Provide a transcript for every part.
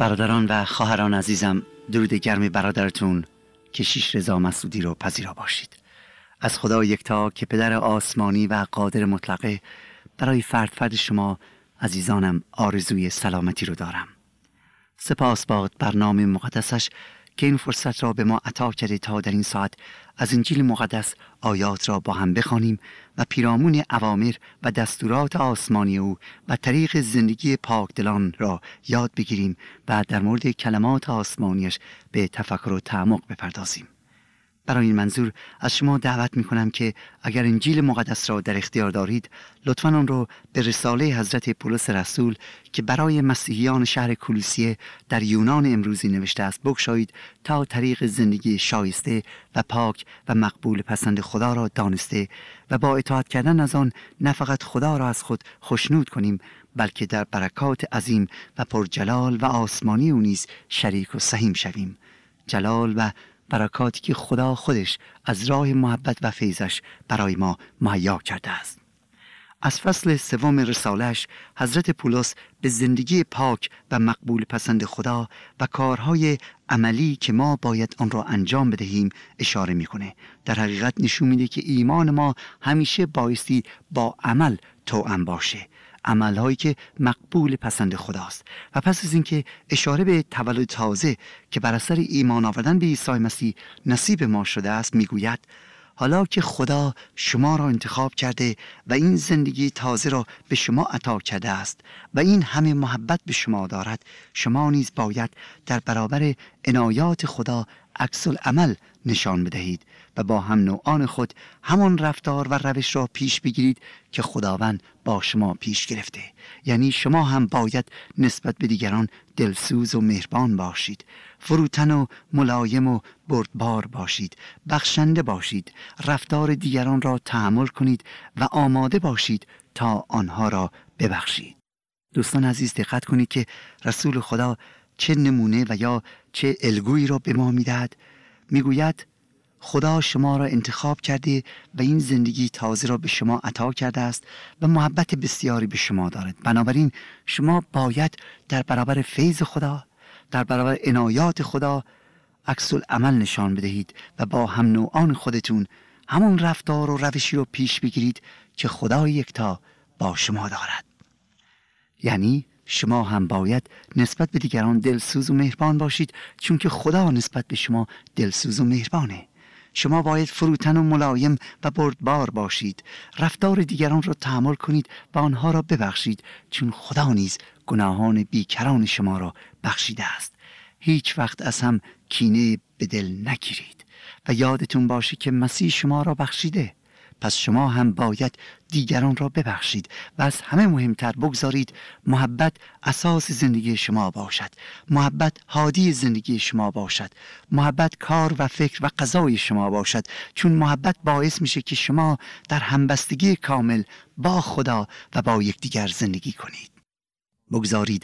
برادران و خواهران عزیزم، درود گرم برادرتون کشیش رضا مسعودی رو پذیرا باشید. از خدا یکتا که پدر آسمانی و قادر مطلقه برای فرد شما عزیزانم آرزوی سلامتی رو دارم. سپاس باد بر نام مقدسش که این فرصت را به ما عطا کرده تا در این ساعت از انجیل مقدس آیات را با هم بخوانیم و پیرامون اوامر و دستورات آسمانی او و طریق زندگی پاکدلان را یاد بگیریم و در مورد کلمات آسمانیش به تفکر و تعمق بپردازیم. برای این منظور از شما دعوت می کنم که اگر انجیل مقدس را در اختیار دارید لطفاً آن را به رساله حضرت پولس رسول که برای مسیحیان شهر کولوسیه در یونان امروزی نوشته است بگشایید تا طریق زندگی شایسته و پاک و مقبول پسند خدا را دانسته و با اطاعت کردن از آن نه فقط خدا را از خود خوشنود کنیم بلکه در برکات عظیم و پرجلال و آسمانی او نیز شریک و سهیم شویم. جلال و برکاتی که خدا خودش از راه محبت و فیضش برای ما مهیا کرده است. از فصل سوم رساله‌اش حضرت پولس به زندگی پاک و مقبول پسند خدا و کارهای عملی که ما باید آن را انجام بدهیم اشاره میکنه. در حقیقت نشون میده که ایمان ما همیشه بایستی با عمل توأم باشه، عملهایی که مقبول پسند خداست. و پس از اینکه اشاره به تولد تازه که بر اثر ایمان آوردن به عیسی مسیح نصیب ما شده است میگوید حالا که خدا شما را انتخاب کرده و این زندگی تازه را به شما عطا کرده است و این همه محبت به شما دارد، شما نیز باید در برابر عنایات خدا عکس العمل نشان بدهید و با هم نوعان خود همان رفتار و روش را پیش بگیرید که خداوند با شما پیش گرفته. یعنی شما هم باید نسبت به دیگران دلسوز و مهربان باشید، فروتن و ملایم و بردبار باشید، بخشنده باشید، رفتار دیگران را تحمل کنید و آماده باشید تا آنها را ببخشید. دوستان عزیز، دقت کنید که رسول خدا چه نمونه و یا چه الگویی را به ما میدهد. میگوید خدا شما را انتخاب کرده و این زندگی تازه را به شما عطا کرده است و محبت بسیاری به شما دارد. بنابراین شما باید در برابر فیض خدا، در برابر عنایات خدا عکس العمل نشان بدهید و با هم نوعان خودتون همون رفتار و روشی رو پیش بگیرید که خدا یکتا با شما دارد. یعنی شما هم باید نسبت به دیگران دلسوز و مهربان باشید چون که خدا نسبت به شما دلسوز و مهربانه. شما باید فروتن و ملایم و بردبار باشید، رفتار دیگران را تحمل کنید و آنها را ببخشید چون خدا نیز گناهان بیکران شما را بخشیده است. هیچ وقت از هم کینه به دل نگیرید و یادتون باشه که مسیح شما را بخشیده، پس شما هم باید دیگران را ببخشید و از همه مهمتر بگذارید محبت اساس زندگی شما باشد، محبت هادی زندگی شما باشد، محبت کار و فکر و قضای شما باشد، چون محبت باعث میشه که شما در همبستگی کامل با خدا و با یکدیگر زندگی کنید. بگذارید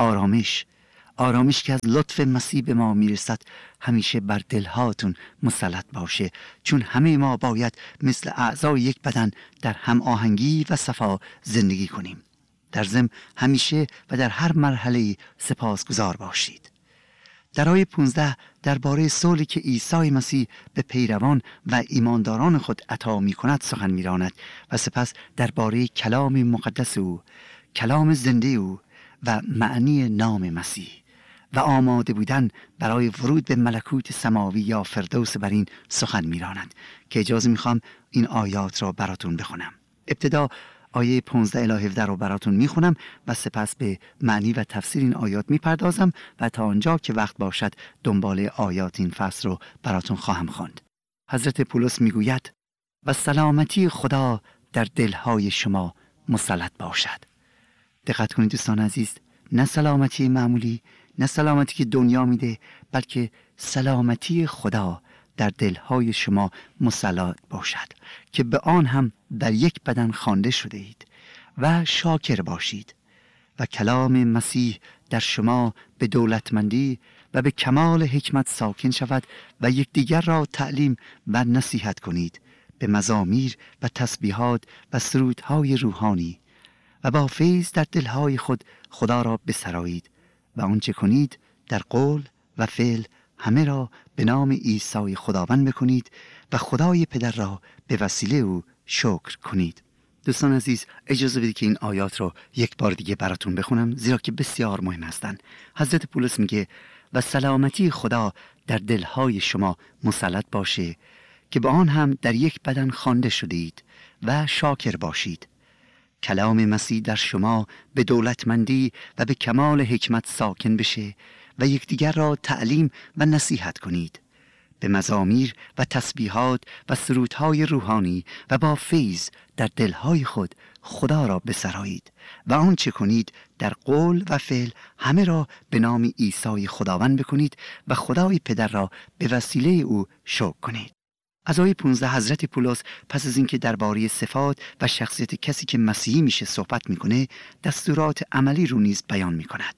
آرامش که از لطف مسیح به ما میرسد همیشه بر دلهاتون مسلط باشه، چون همه ما باید مثل اعضای یک بدن در هم آهنگی و صفا زندگی کنیم. در ضمن همیشه و در هر مرحله سپاسگزار باشید. در آیه 15 درباره صلحی که عیسی مسیح به پیروان و ایمانداران خود عطا می کند سخن می راند و سپس درباره کلام مقدس او، کلام زنده او و معنی نام مسیح و آماده بودن برای ورود به ملکوت سماوی یا فردوس برین سخن می‌راند که اجازه می‌خوام این آیات را براتون بخونم. ابتدا آیه 15 الی 17 رو براتون می‌خونم و سپس به معنی و تفسیر این آیات می‌پردازم و تا آنجا که وقت باشد دنبال آیات این فصل رو براتون خواهم خواند. حضرت پولس میگوید و سلامتی خدا در دل‌های شما مسلط باشد. دقت کنید دوستان عزیز، نه سلامتی معمولی، نه سلامتی که دنیا میده، بلکه سلامتی خدا در دلهای شما مسلط باشد که به آن هم در یک بدن خوانده شده اید و شاکر باشید و کلام مسیح در شما به دولتمندی و به کمال حکمت ساکن شود و یکدیگر را تعلیم و نصیحت کنید به مزامیر و تسبیحات و سرودهای روحانی و با فیض در دلهای خود خدا را بسرایید و آنچه کنید در قول و فعل همه را به نام عیسی خداوند بکنید و خدای پدر را به وسیله او شکر کنید. دوستان عزیز، اجازه بدید که این آیات رو یک بار دیگه براتون بخونم، زیرا که بسیار مهم هستند. حضرت پولس میگه و سلامتی خدا در دلهای شما مسلط باشه که با آن هم در یک بدن خوانده شدید و شاکر باشید. کلام مسیح در شما به دولتمندی و به کمال حکمت ساکن بشه و یکدیگر را تعلیم و نصیحت کنید. به مزامیر و تسبیحات و سرودهای روحانی و با فیض در دلهای خود خدا را بسرایید و آنچه کنید در قول و فعل همه را به نام عیسی خداوند بکنید و خدای پدر را به وسیله او شکر کنید. از آیه 15 حضرت پولس پس از اینکه درباره صفات و شخصیت کسی که مسیحی میشه صحبت میکنه، دستورات عملی رو نیز بیان میکند.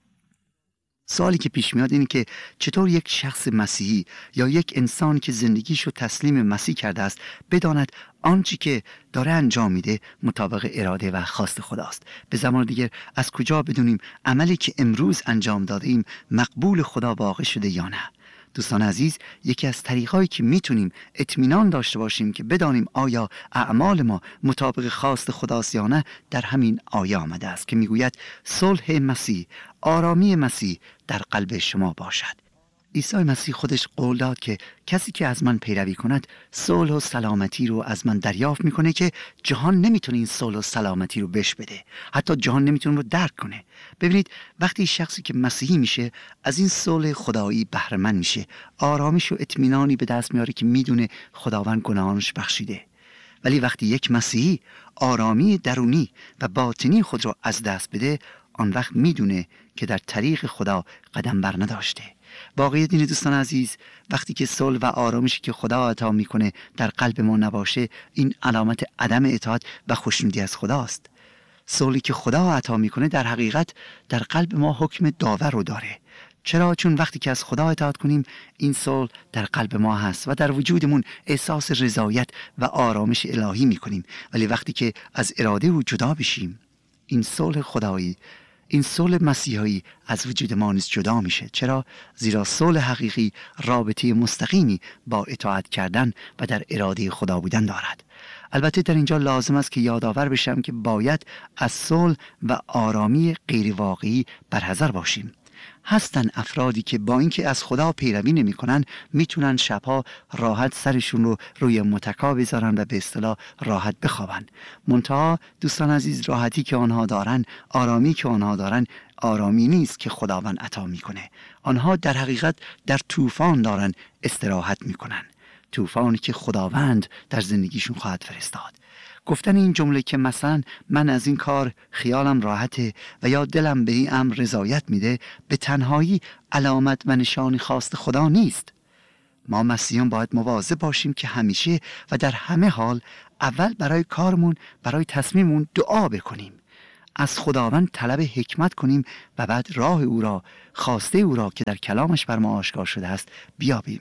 سوالی که پیش میاد اینه که چطور یک شخص مسیحی یا یک انسان که زندگیشو تسلیم مسیح کرده است بداند آنچه که داره انجام میده مطابق اراده و خواست خداست. به زمان دیگر از کجا بدونیم عملی که امروز انجام دادیم مقبول خدا واقع شده یا نه؟ دوستان عزیز، یکی از طریقایی که میتونیم اطمینان داشته باشیم که بدانیم آیا اعمال ما مطابق خواست خداست یا نه در همین آیه آمده است که میگوید صلح مسیح، آرامی مسیح در قلب شما باشد. عیسی مسیح خودش قول داد که کسی که از من پیروی کند صلح و سلامتی رو از من دریافت میکنه که جهان نمیتونه این صلح و سلامتی رو بهش بده، حتی جهان نمیتونه رو درک کنه. ببینید وقتی شخصی که مسیحی میشه از این صلح خدایی بهره مند میشه، آرامش و اطمینانی به دست میاره که میدونه خداوند گناهانش بخشیده. ولی وقتی یک مسیحی آرامی درونی و باطنی خود را از دست بده، آن وقت میدونه که در طریق خدا قدم بر نداشته. واقعیت اینه دوستان عزیز، وقتی که صلح و آرامشی که خدا عطا میکنه در قلب ما نباشه، این علامت عدم اطاعت و خوشنودی از خداست. صلحی که خدا عطا میکنه در حقیقت در قلب ما حکم داور رو داره. چرا؟ چون وقتی که از خدا اطاعت کنیم این صلح در قلب ما هست و در وجودمون احساس رضایت و آرامش الهی میکنیم. ولی وقتی که از اراده او جدا بشیم، این صلح خدایی، این صلح مسیحایی از وجود ما نیز جدا میشه. چرا؟ زیرا صلح حقیقی رابطه مستقیمی با اطاعت کردن و در اراده خدا بودن دارد. البته در اینجا لازم است که یادآور بشم که باید از صلح و آرامی غیر واقعی برحذر باشیم. هستن افرادی که با اینکه از خدا پیروی نمی‌کنن میتونن شبها راحت سرشون رو روی متکا بذارن و به اصطلاح راحت بخوابن. منتها دوستان عزیز، راحتی که آنها دارن، آرامی که آنها دارن، آرامی نیست که خداوند عطا میکنه. آنها در حقیقت در طوفان دارن استراحت میکنن، طوفانی که خداوند در زندگیشون خواهد فرستاد. گفتن این جمله که مثلا من از این کار خیالم راحته و یا دلم به این امر رضایت میده، به تنهایی علامت و نشانی خواست خدا نیست. ما مسیحیان باید مواظب باشیم که همیشه و در همه حال اول برای کارمون، برای تصمیممون دعا بکنیم، از خداوند طلب حکمت کنیم و بعد راه او را، خواسته او را که در کلامش بر ما آشکار شده است بیابیم.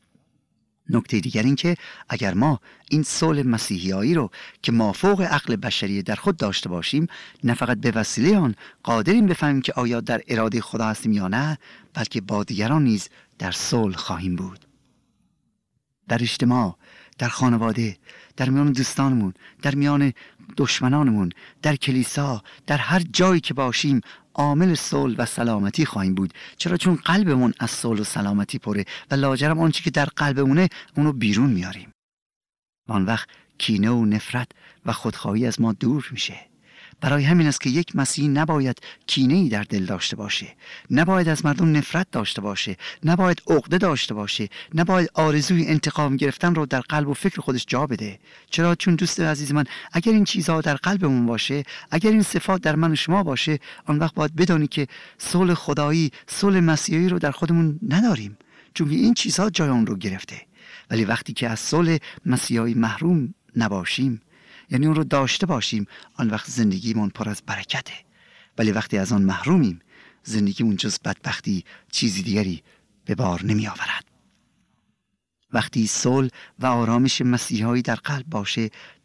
نکته دیگر این که اگر ما این صلح مسیحیایی رو که مافوق عقل بشری در خود داشته باشیم، نه فقط به وسیله آن قادریم بفهمیم که آیا در اراده خدا هستیم یا نه، بلکه با دیگران نیز در صلح خواهیم بود. در اجتماع، در خانواده، در میان دوستانمون، در میان دشمنانمون، در کلیسا، در هر جایی که باشیم عامل صلح و سلامتی خواهیم بود. چرا؟ چون قلبمون از صلح و سلامتی پره و لاجرم آنچه که در قلبمونه اونو بیرون میاریم. آن وقت کینه و نفرت و خودخواهی از ما دور میشه. برای همین است که یک مسیحی نباید کینه‌ای در دل داشته باشه، نباید از مردم نفرت داشته باشه، نباید عقده داشته باشه، نباید آرزوی انتقام گرفتن رو در قلب و فکر خودش جا بده. چرا؟ چون دوست عزیز من، اگر این چیزها در قلبمون باشه، اگر این صفات در من و شما باشه، آن وقت باید بدانی که صلح خدایی، صلح مسیحی رو در خودمون نداریم، چون این چیزها جای اون رو گرفته. ولی وقتی که از صلح مسیحی محروم نباشیم، یعنی اون رو داشته باشیم، آن وقت زندگیمون پر از برکته. ولی وقتی از آن محرومیم، زندگیمون جز بدبختی چیزی دیگری به بار نمی آورد. وقتی صلح و آرامش مسیحایی در قلب باشه،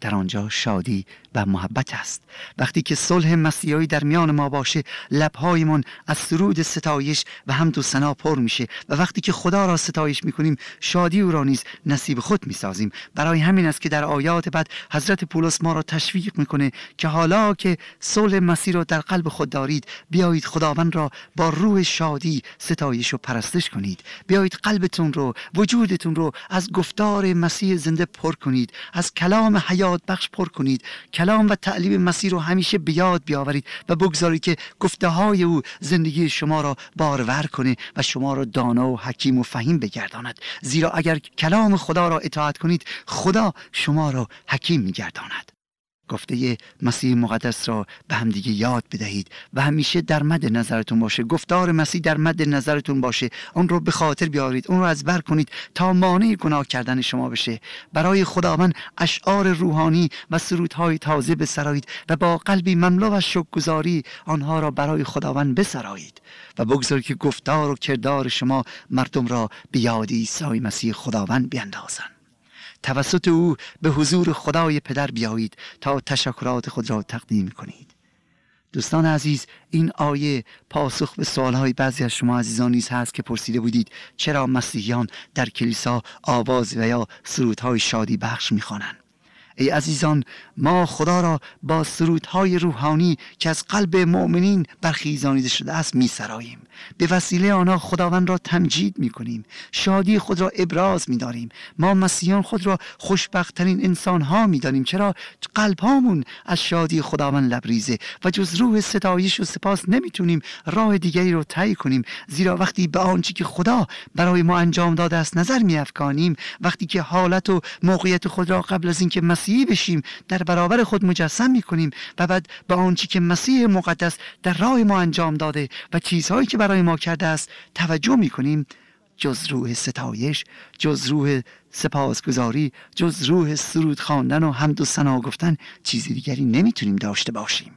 در آنجا شادی و محبت است. وقتی که صلح مسیحی در میان ما باشه، لب‌هایمان از سرود ستایش و حمد و ثنا پر میشه و وقتی که خدا را ستایش میکنیم، شادی او را نیز نصیب خود میسازیم. برای همین است که در آیات بعد حضرت پولس ما را تشویق میکنه که حالا که صلح مسیح را در قلب خود دارید، بیایید خداوند را با روح شادی ستایش و پرستش کنید. بیایید قلبتون رو، وجودتون رو از گفتار مسیح زنده پر کنید، از کلام حیات بخش پر کنید. کلام و تعلیم مسیح رو همیشه به یاد بیاورید و بگذارید که گفته های او زندگی شما را بارور کنه و شما را دانا و حکیم و فهیم بگرداند. زیرا اگر کلام خدا را اطاعت کنید، خدا شما را حکیم میگرداند. گفته مسیح مقدس را به همدیگه یاد بدهید و همیشه در مد نظرتون باشه. گفتار مسیح در مد نظرتون باشه. اون رو به خاطر بیارید، اون رو از بر کنید تا مانع گناه کردن شما بشه. برای خداوند اشعار روحانی و سرودهای تازه بسرایید و با قلبی مملو از شکرگزاری آنها را برای خداوند بسرایید و بگذارید که گفتار و کردار شما مردم را به یاد عیسی مسیح خداوند بیندازند. توسط او به حضور خدای پدر بیایید تا تشکرات خود را تقدیم کنید. دوستان عزیز، این آیه پاسخ به سوالهای بعضی از شما عزیزان نیز هست که پرسیده بودید چرا مسیحیان در کلیسا آواز و یا سرودهای شادی بخش می‌خوانند. ای عزیزان، ما خدا را با سرودهای روحانی که از قلب مؤمنین برخیزانیده شده است می‌سراییم. به وسیله آنها خداوند را تمجید می‌کنیم، شادی خود را ابراز می‌داریم. ما مسیحیان خود را خوشبخت‌ترین انسان‌ها می‌دانیم، چرا قلب‌هامون از شادی خداوند لبریزه و جز روح ستایش و سپاس نمی‌تونیم راه دیگری رو طی کنیم. زیرا وقتی به آنچه که خدا برای ما انجام داده است نظر می‌افکانیم، وقتی که حالت و موقعیت خود را قبل از اینکه مسیحی بشیم در برابر خود مجسم می‌کنیم و بعد به آنچه که مسیح مقدس در راه ما انجام داده و چیزهایی که برای ما کرده است توجه می‌کنیم، جز روح ستایش، جز روح سپاسگزاری، جز روح سرود خواندن و حمد و ثنا گفتن چیزی دیگری نمیتونیم داشته باشیم.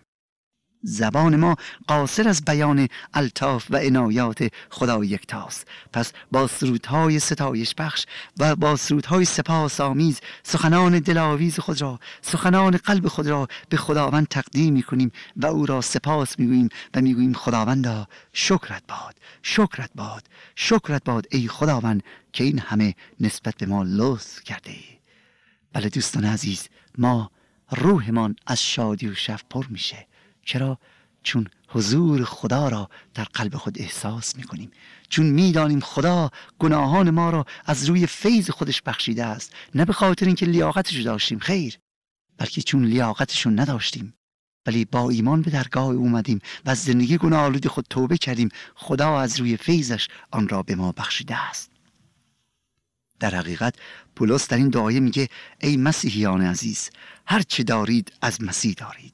زبان ما قاصر از بیان الطاف و عنایات خدای یکتاست. پس با سرودهای ستایش بخش و با سرودهای سپاس آمیز سخنان دلاویز خود را، سخنان قلب خود را به خداوند تقدیم می‌کنیم و او را سپاس می‌گوییم و می‌گوییم خداوندا شکرت باد، شکرت باد، شکرت باد ای خداوند که این همه نسبت به ما لطف کرده ای. بله دوستان عزیز، ما روحمان از شادی و شف پر میشه. چرا؟ چون حضور خدا را در قلب خود احساس میکنیم، چون میدانیم خدا گناهان ما را از روی فیض خودش بخشیده است، نه به خاطر اینکه لیاقتش داشتیم، خیر، بلکه چون لیاقتش نداشتیم ولی با ایمان به درگاه اومدیم و از زندگی گناه آلود خود توبه کردیم، خدا از روی فیضش آن را به ما بخشیده است. در حقیقت پولس در این دعایه میگه ای مسیحیان عزیز، هر چی دارید از مسیح دارید،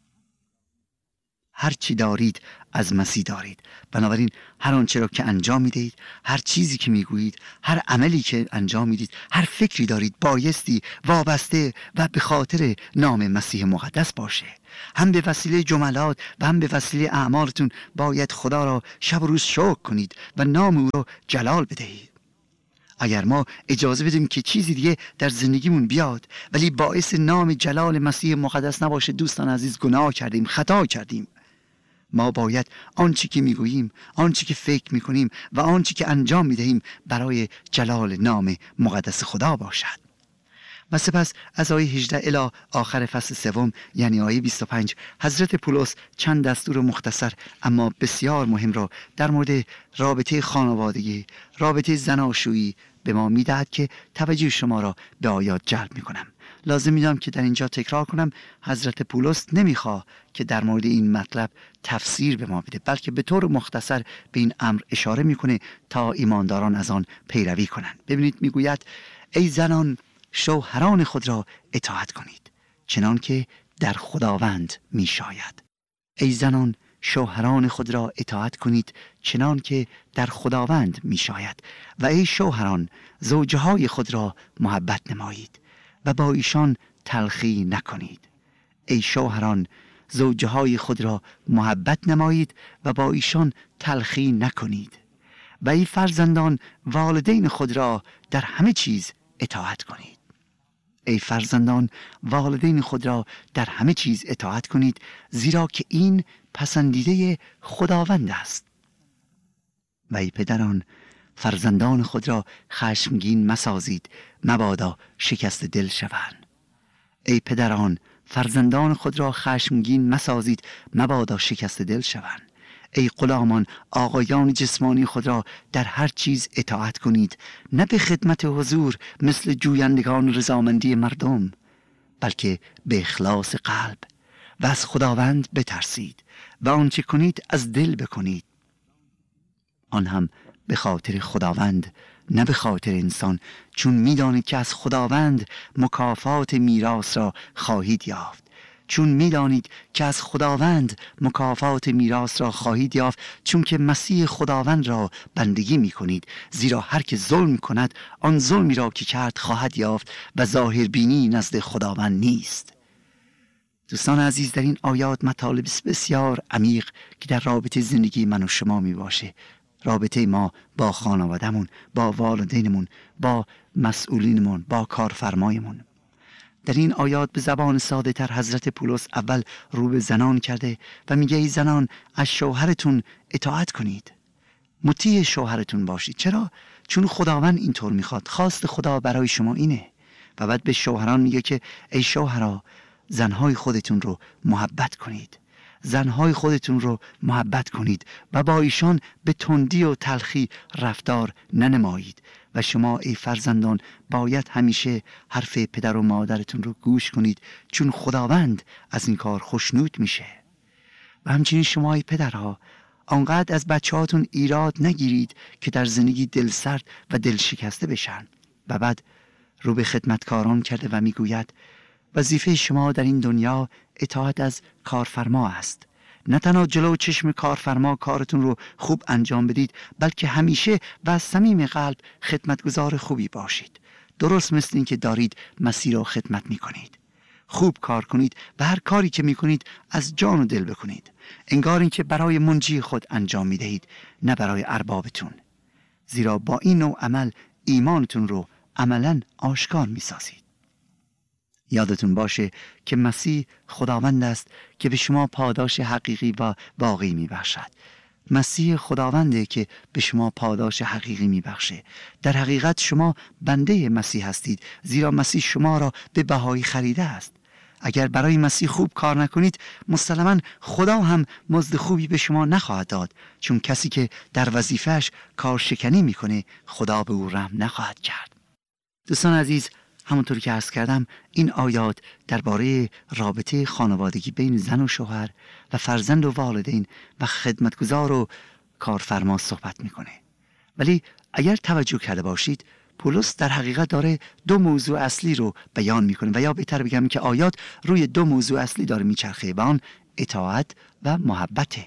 هر چی دارید از مسیح دارید. بنابراین هر آنچه را که انجام میدهید، هر چیزی که میگویید، هر عملی که انجام میدید، هر فکری دارید بایستی وابسته و به خاطر نام مسیح مقدس باشه. هم به وسیله جملات و هم به وسیله اعمالتون باید خدا را شب و روز شکر کنید و نام او را جلال بدهید. اگر ما اجازه بدیم که چیزی دیگه در زندگیمون بیاد ولی باعث نام جلال مسیح مقدس نباشه، دوستان عزیز گناه کردیم، خطا کردیم. ما باید آنچه که میگوییم، آنچه که فکر میکنیم و آنچه که انجام میدهیم برای جلال نام مقدس خدا باشد. و سپس از آیه 18 الی آخر فصل 3 یعنی آیه 25 حضرت پولس چند دستور مختصر اما بسیار مهم را در مورد رابطه خانوادگی، رابطه زناشویی به ما میدهد که توجه شما را به آیات جلب میکنم. لازم میدونم که در اینجا تکرار کنم، حضرت پولس نمیخواد که در مورد این مطلب تفسیر به ما بده، بلکه به طور مختصر به این امر اشاره میکنه تا ایمانداران از آن پیروی کنند. ببینید میگوید ای زنان شوهران خود را اطاعت کنید چنان که در خداوند می شاید. ای زنان شوهران خود را اطاعت کنید چنان که در خداوند می شاید. و ای شوهران زوجهای خود را محبت نمایید و با ایشان تلخی نکنید. ای شوهران زوجهای خود را محبت نمایید و با ایشان تلخی نکنید. و ای فرزندان والدین خود را در همه چیز اطاعت کنید. ای فرزندان والدین خود را در همه چیز اطاعت کنید، زیرا که این پسندیده خداوند است. و ای پدران فرزندان خود را خشمگین مسازید، مبادا شکست دل شوند. ای پدران فرزندان خود را خشمگین مسازید، مبادا شکست دل شوند. ای غلامان آقایان جسمانی خود را در هر چیز اطاعت کنید، نه به خدمت حضور مثل جویندگان رضامندی مردم، بلکه به اخلاص قلب. و از خداوند بترسید و آنچه کنید از دل بکنید، آن هم به خاطر خداوند نه به خاطر انسان، چون می‌دانید که از خداوند مکافات میراث را خواهید یافت. چون می‌دانید که از خداوند مکافات میراث را خواهید یافت، چون که مسیح خداوند را بندگی می‌کنید. زیرا هر که ظلم کند آن ظلمی را که کرد خواهد یافت و ظاهربینی نزد خداوند نیست. دوستان عزیز، در این آیات مطالب بسیار عمیق که در رابطه زندگی من و شما میباشه، رابطه ما با خانوادهمون، با والدینمون، با مسئولینمون، با کارفرمایمون. در این آیات به زبان ساده تر حضرت پولس اول رو به زنان کرده و میگه ای زنان از شوهرتون اطاعت کنید، مطیع شوهرتون باشید. چرا؟ چون خداوند اینطور میخواد، خواست خدا برای شما اینه. و بعد به شوهران میگه که ای شوهرها زنهای خودتون رو محبت کنید، زنهای خودتون رو محبت کنید و با ایشان به تندی و تلخی رفتار ننمایید. و شما ای فرزندان باید همیشه حرف پدر و مادرتون رو گوش کنید، چون خداوند از این کار خوشنود میشه. و همچنین شما ای پدرها آنقدر از بچه‌هاتون ایراد نگیرید که در زندگی دلسرد و دل شکسته بشن. و بعد رو به خدمتکاران کرده و میگوید وظیفه شما در این دنیا اطاعت از کارفرما است. نه تنها جلو چشم کارفرما کارتون رو خوب انجام بدید، بلکه همیشه و از صمیم قلب خدمتگزار خوبی باشید. درست مثل این که دارید مسیر رو خدمت میکنید. خوب کار کنید و هر کاری که میکنید از جان و دل بکنید، انگار این که برای منجی خود انجام میدهید، نه برای اربابتون. زیرا با این نوع عمل ایمانتون رو عملاً آشکار میسازید. یادتون باشه که مسیح خداوند است که به شما پاداش حقیقی و واقعی میبخشد. مسیح خداونده که به شما پاداش حقیقی میبخشه. در حقیقت شما بنده مسیح هستید، زیرا مسیح شما را به بهایی خریده است. اگر برای مسیح خوب کار نکنید، مسلماً خدا هم مزد خوبی به شما نخواهد داد، چون کسی که در وظیفه‌اش کار شکنی میکنه خدا به او رحم نخواهد کرد. دوستان عزیز، همونطور که عرض کردم این آیات درباره رابطه خانوادگی بین زن و شوهر و فرزند و والدین و خدمتگزار و کارفرما صحبت میکنه. ولی اگر توجه کرده باشید پولس در حقیقت داره دو موضوع اصلی رو بیان میکنه، و یا بهتر بگم که آیات روی دو موضوع اصلی داره میچرخه، و آن اطاعت و محبته.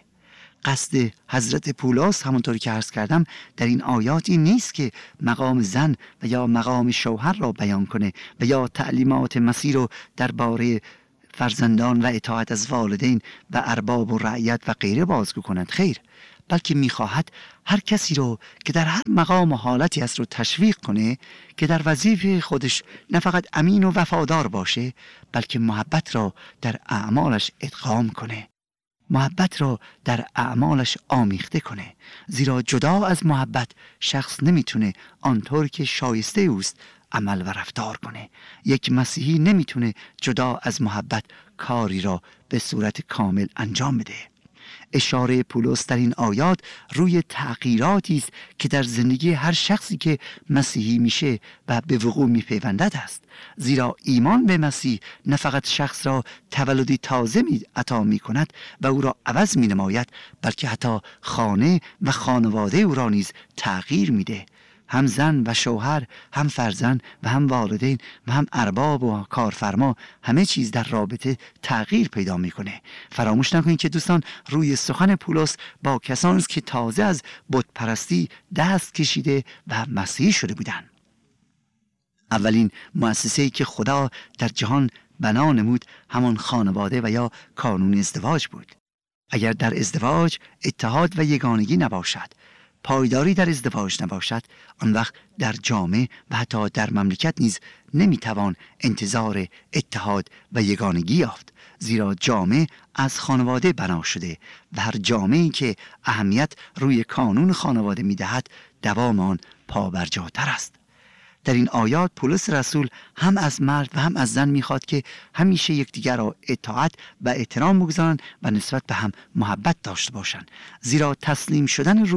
قصد حضرت پولس همونطوری که عرض کردم در این آیات این نیست که مقام زن و یا مقام شوهر را بیان کنه و یا تعلیمات مسیح رو درباره فرزندان و اطاعت از والدین و ارباب و رعیت و غیره بازگو کنند. خیر، بلکه میخواهد هر کسی رو که در هر مقام و حالتی است رو تشویق کنه که در وظیفه خودش نه فقط امین و وفادار باشه، بلکه محبت را در اعمالش ادغام کنه، محبت را در اعمالش آمیخته کنه. زیرا جدا از محبت شخص نمیتونه آنطور که شایسته اوست عمل و رفتار کنه. یک مسیحی نمیتونه جدا از محبت کاری را به صورت کامل انجام بده. اشاره پولس در این آیات روی تغییراتی است که در زندگی هر شخصی که مسیحی میشه و به وقوع میپیوندد است. زیرا ایمان به مسیح نه فقط شخص را تولدی تازه عطا میکند و او را عوض مینماید، بلکه حتی خانه و خانواده او را نیز تغییر میده. هم زن و شوهر، هم فرزند و هم والدین و هم ارباب و کارفرما، همه چیز در رابطه تغییر پیدا میکنه. فراموش نکنید که دوستان روی سخن پولس با کسانی است که تازه از بت پرستی دست کشیده و مسیحی شده بودند. اولین مؤسسه‌ای که خدا در جهان بنا نمود همان خانواده و یا کانون ازدواج بود. اگر در ازدواج اتحاد و یگانگی نباشد، پایداری در ازدواج نباشد، آن وقت در جامعه و حتی در مملکت نیز نمیتوان انتظار اتحاد و یگانگی یافت، زیرا جامعه از خانواده بنا شده و هر جامعه‌ای که اهمیت روی کانون خانواده میدهد دوام آن پابرجاتر است. در این آیات پولس رسول هم از مرد و هم از زن میخواد که همیشه یکدیگر را اطاعت و احترام بگذارند و نسبت به هم محبت داشته باشند، زیرا تسلیم شدن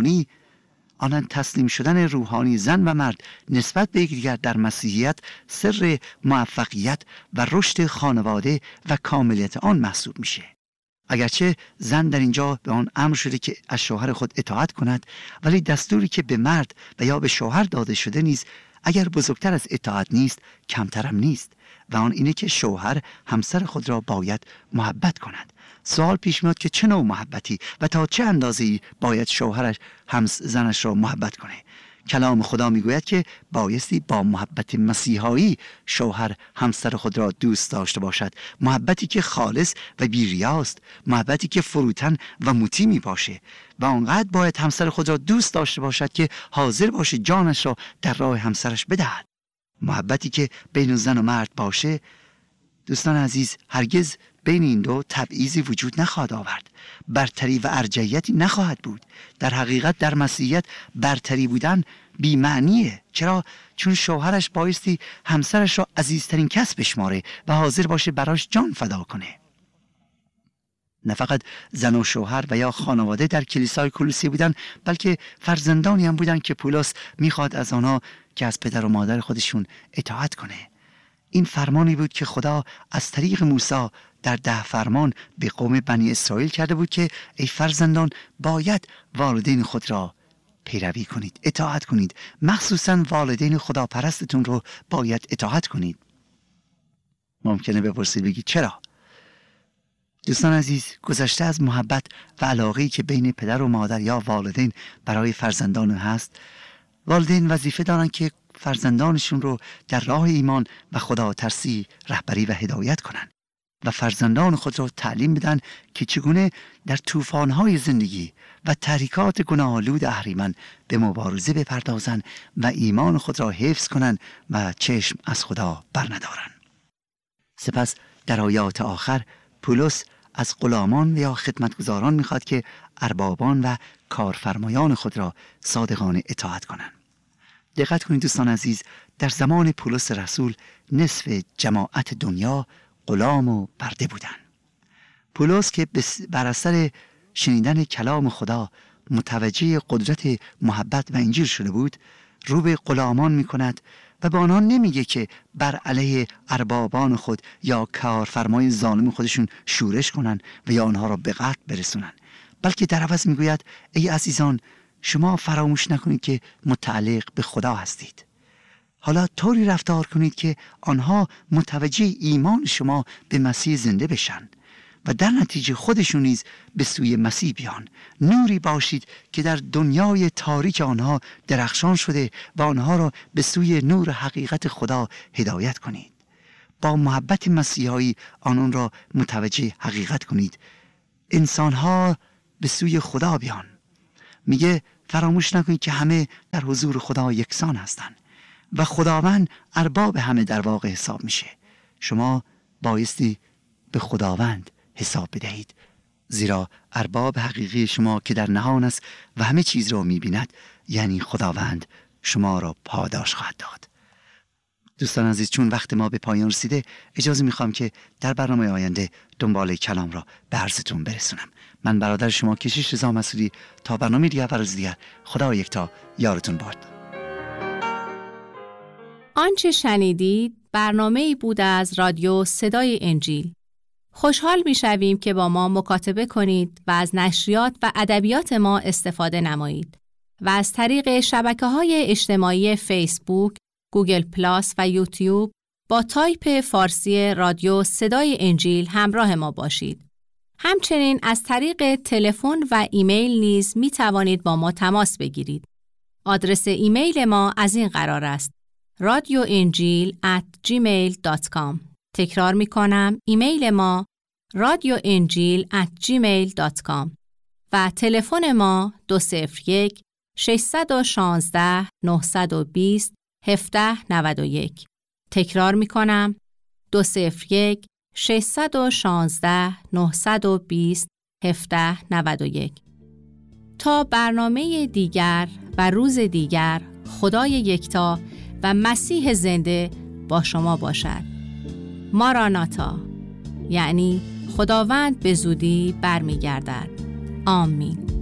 روحانی زن و مرد نسبت به یکدیگر در مسیحیت سر موفقیت و رشد خانواده و کاملیت آن محسوب میشه. اگرچه زن در اینجا به آن امر شده که از شوهر خود اطاعت کند، ولی دستوری که به مرد و یا به شوهر داده شده نیز اگر بزرگتر از اطاعت نیست کمترم نیست و آن اینه که شوهر همسر خود را باید محبت کند. سوال پیش میاد که چه نوع محبتی و تا چه اندازه‌ای باید شوهرش زنش را محبت کنه؟ کلام خدا میگوید که بایستی با محبت مسیحایی شوهر همسر خود را دوست داشته باشد، محبتی که خالص و بی‌ریاست، محبتی که فروتن و مطیع می باشه و آنقدر باید همسر خود را دوست داشته باشد که حاضر باشه جانش را در راه همسرش بدهد. محبتی که بین زن و مرد باشه، دوستان عزیز، هرگز بین این دو تبعیضی وجود نخواهد آورد، برتری و ارجحیتی نخواهد بود. در حقیقت در مسیحیت برتری بودن بی معنیه. چرا؟ چون شوهرش بایستی همسرش را عزیزترین کس بشماره و حاضر باشه براش جان فدا کنه. نه فقط زن و شوهر و یا خانواده در کلیسای کولوسی بودن، بلکه فرزندانی هم بودن که پولس میخواد از آنها که از پدر و مادر خودشون اطاعت کنه. این فرمانی بود که خدا از طریق موسی در 10 فرمان به قوم بنی اسرائیل کرده بود که ای فرزندان باید والدین خود را پیروی کنید، اطاعت کنید، مخصوصا والدین خداپرستتون رو باید اطاعت کنید. ممکنه بپرسید بگید چرا؟ دوستان عزیز، گذشته از محبت و علاقه‌ای که بین پدر و مادر یا والدین برای فرزندان هست، والدین وظیفه دارن که فرزندانشون رو در راه ایمان و خدا ترسی رهبری و هدایت کنن و فرزندان خود را تعلیم بدن که چگونه در طوفان‌های زندگی و تحریکات گناه‌آلود اهریمن به مبارزه بپردازند و ایمان خود را حفظ کنند و چشم از خدا برندارند. سپس در آیات آخر پولس از غلامان و یا خدمتگزاران میخواد که اربابان و کارفرمایان خود را صادقانه اطاعت کنند. دقت کنید دوستان عزیز، در زمان پولس رسول نصف جماعت دنیا غلام و برده بودند. پولس که بر اثر شنیدن کلام خدا متوجه قدرت محبت و انجیل شده بود، رو به غلامان میکند و به آنها نمیگه که بر علیه اربابان خود یا کارفرمای ظالم خودشون شورش کنن و یا آنها را به قتل برسونن، بلکه در عوض میگوید ای عزیزان، شما فراموش نکنید که متعلق به خدا هستید. حالا طوری رفتار کنید که آنها متوجه ایمان شما به مسیح زنده بشن و در نتیجه خودشون نیز به سوی مسیح بیان. نوری باشید که در دنیای تاریک آنها درخشان شده و آنها را به سوی نور حقیقت خدا هدایت کنید. با محبت مسیحایی آنان را متوجه حقیقت کنید. انسانها به سوی خدا بیان. میگه فراموش نکنید که همه در حضور خدا یکسان هستند و خداوند ارباب همه در واقع حساب میشه. شما بایستی به خداوند حساب بدهید، زیرا ارباب حقیقی شما که در نهان است و همه چیز را میبیند، یعنی خداوند، شما را پاداش خواهد داد. دوستان عزیز، چون وقت ما به پایان رسیده، اجازه میخوام که در برنامه آینده دنبال کلام را به عرضتون برسونم. من برادر شما کشیش رضا مسعودی، تا برنامه دیگر و روز دیگر، خدا یکتا یارتون باد. آنچه شنیدید برنامه‌ای بود از رادیو صدای انجیل. خوشحال می‌شویم که با ما مکاتبه کنید و از نشریات و ادبیات ما استفاده نمایید و از طریق شبکه‌های اجتماعی فیسبوک، گوگل پلاس و یوتیوب با تایپ فارسی رادیو صدای انجیل همراه ما باشید. همچنین از طریق تلفن و ایمیل نیز می توانید با ما تماس بگیرید. آدرس ایمیل ما از این قرار است: radioinjil@gmail.com. تکرار می کنم، ایمیل ما radioinjil@gmail.com و تلفن ما 201 616 920 1791. تکرار می کنم 201 616 920 1791. تا برنامه دیگر و روز دیگر، خدای یکتا و مسیح زنده با شما باشد. ماراناتا، یعنی خداوند به زودی برمیگردد. آمین.